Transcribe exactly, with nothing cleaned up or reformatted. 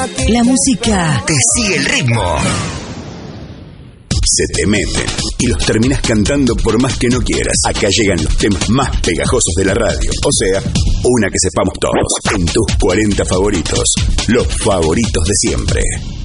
La música te sigue el ritmo. Se te meten y los terminas cantando por más que no quieras. Acá llegan los temas más pegajosos de la radio. O sea, una que sepamos todos. En tus cuarenta favoritos. Los favoritos de siempre.